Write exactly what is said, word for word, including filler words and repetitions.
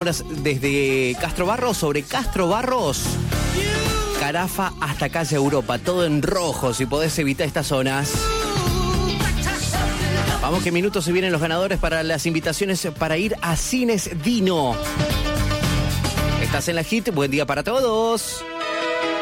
horas desde Castro Barros, sobre Castro Barros, Carafa hasta Calle Europa, todo en rojo, si podés evitar estas zonas. Vamos, que minutos se vienen los ganadores para las invitaciones para ir a Cines Dino. Estás en la Hit, buen día para todos.